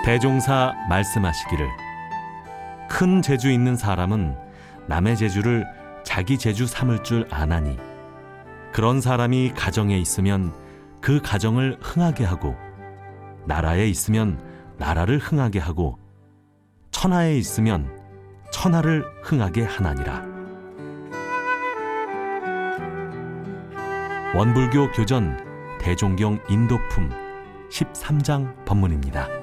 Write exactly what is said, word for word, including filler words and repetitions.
대종사 말씀하시기를 큰 재주 있는 사람은 남의 재주를 자기 재주 삼을 줄 아나니 그런 사람이 가정에 있으면 그 가정을 흥하게 하고 나라에 있으면 나라를 흥하게 하고 천하에 있으면 천하를 흥하게 하나니라. 원불교 교전 대종경 인도품 십삼 장 법문입니다.